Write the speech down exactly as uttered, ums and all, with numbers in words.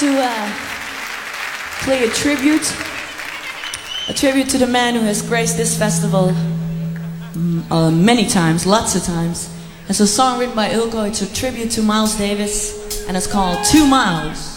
to uh, play a tribute, a tribute to the man who has graced this festival um, uh, many times, lots of times. It's a song written by Ilko. It's a tribute to Miles Davis, and it's called Two Miles.